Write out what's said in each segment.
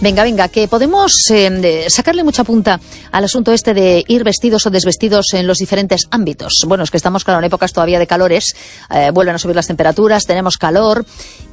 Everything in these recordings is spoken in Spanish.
Venga, que podemos sacarle mucha punta al asunto este de ir vestidos o desvestidos en los diferentes ámbitos. Bueno, es que estamos, claro, en épocas todavía de calores, vuelven a subir las temperaturas, tenemos calor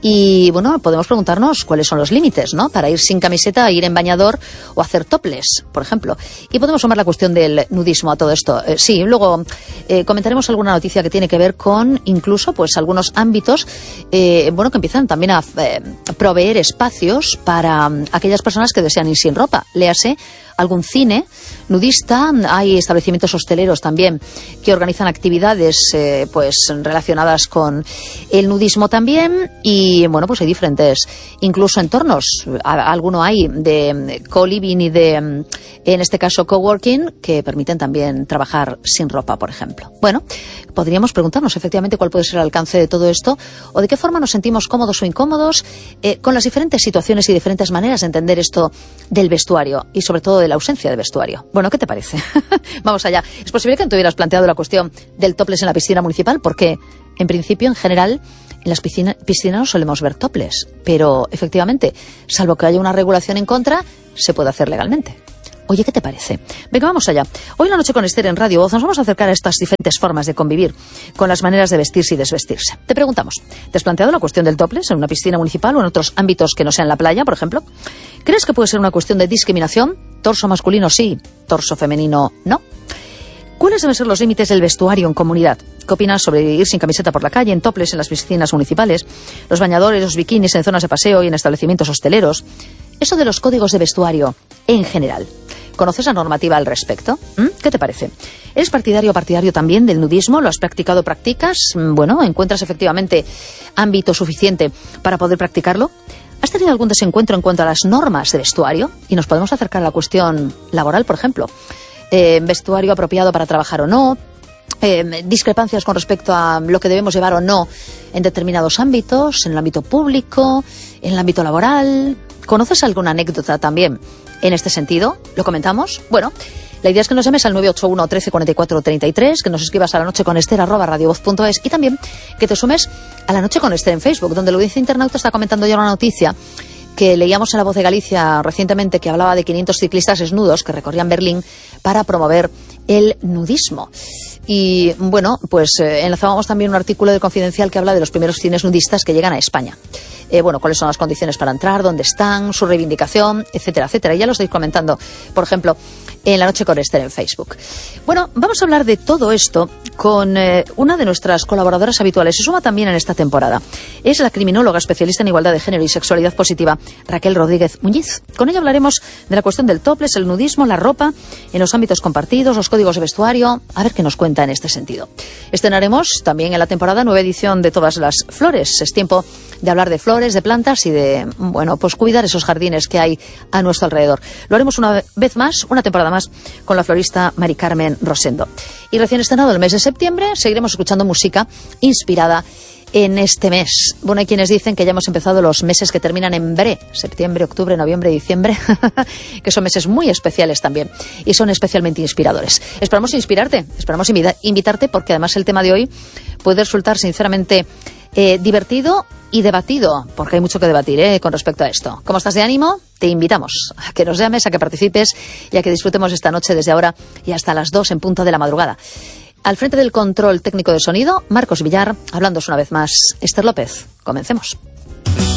y, bueno, podemos preguntarnos cuáles son los límites, ¿no? Para ir sin camiseta, ir en bañador o hacer topless, por ejemplo. Y podemos sumar la cuestión del nudismo a todo esto. Sí, luego comentaremos alguna noticia que tiene que ver con incluso, pues, algunos ámbitos, bueno, que empiezan también a proveer espacios para aquellas personas que desean ir sin ropa. Léase algún cine nudista, hay establecimientos hosteleros también que organizan actividades pues relacionadas con el nudismo también y bueno, pues hay diferentes incluso entornos, alguno hay de co-living y de, en este caso, coworking, que permiten también trabajar sin ropa, por ejemplo. Bueno, podríamos preguntarnos efectivamente cuál puede ser el alcance de todo esto o de qué forma nos sentimos cómodos o incómodos con las diferentes situaciones y diferentes maneras de entender esto del vestuario y sobre todo de la ausencia de vestuario. Bueno, ¿qué te parece? Vamos allá. Es posible que no te hubieras planteado la cuestión del topless en la piscina municipal porque, en principio, en general, en las piscinas no solemos ver topless, pero efectivamente, salvo que haya una regulación en contra, se puede hacer legalmente. Oye, ¿qué te parece? Venga, vamos allá. Hoy en La Noche con Esther en Radio Voz nos vamos a acercar a estas diferentes formas de convivir con las maneras de vestirse y desvestirse. Te preguntamos, ¿te has planteado la cuestión del topless en una piscina municipal o en otros ámbitos que no sean la playa, por ejemplo? ¿Crees que puede ser una cuestión de discriminación? Torso masculino sí, torso femenino no. ¿Cuáles deben ser los límites del vestuario en comunidad? ¿Qué opinas sobre ir sin camiseta por la calle, en topless en las piscinas municipales, los bañadores, los bikinis en zonas de paseo y en establecimientos hosteleros? Eso de los códigos de vestuario en general. ¿Conoces la normativa al respecto? ¿Qué te parece? ¿Eres partidario o partidario también del nudismo? ¿Lo has practicado o practicas? Bueno, ¿encuentras efectivamente ámbito suficiente para poder practicarlo? ¿Has tenido algún desencuentro en cuanto a las normas de vestuario? Y nos podemos acercar a la cuestión laboral, por ejemplo. Vestuario apropiado para trabajar o no. Discrepancias con respecto a lo que debemos llevar o no en determinados ámbitos, en el ámbito público, en el ámbito laboral. ¿Conoces alguna anécdota también en este sentido? ¿Lo comentamos? Bueno, la idea es que nos llames al 981 13 44 33, que nos escribas a lanocheconester@radiovoz.es y también que te sumes a La Noche con Esther en Facebook, donde la audiencia internauta está comentando ya una noticia que leíamos en La Voz de Galicia recientemente, que hablaba de 500 ciclistas desnudos que recorrían Berlín para promover el nudismo. Y bueno, pues enlazábamos también un artículo de Confidencial que habla de los primeros cines nudistas que llegan a España. Bueno, cuáles son las condiciones para entrar, dónde están, su reivindicación, etcétera, etcétera. Y ya lo estáis comentando, por ejemplo, en La Noche con Esther en Facebook. Bueno, vamos a hablar de todo esto con una de nuestras colaboradoras habituales. Se suma también en esta temporada. Es la criminóloga especialista en igualdad de género y sexualidad positiva, Raquel Rodríguez Muñiz. Con ella hablaremos de la cuestión del topless, el nudismo, la ropa, en los ámbitos compartidos, los códigos de vestuario. A ver qué nos cuenta en este sentido. Estrenaremos también en la temporada nueva edición de Todas las Flores. Es tiempo de hablar de flores, de plantas y de, bueno, pues cuidar esos jardines que hay a nuestro alrededor. Lo haremos una vez más, una temporada más, con la florista Mari Carmen Rosendo. Y recién estrenado el mes de septiembre, seguiremos escuchando música inspirada en este mes. Bueno, hay quienes dicen que ya hemos empezado los meses que terminan en bre, septiembre, octubre, noviembre, diciembre, que son meses muy especiales también y son especialmente inspiradores. Esperamos inspirarte, esperamos invitarte porque además el tema de hoy puede resultar sinceramente divertido y debatido, porque hay mucho que debatir con respecto a esto. ¿Cómo estás de ánimo? Te invitamos a que nos llames, a que participes y a que disfrutemos esta noche desde ahora y hasta las 2 en punto de la madrugada. Al frente del control técnico de sonido, Marcos Villar, hablándoos una vez más, Esther López. Comencemos.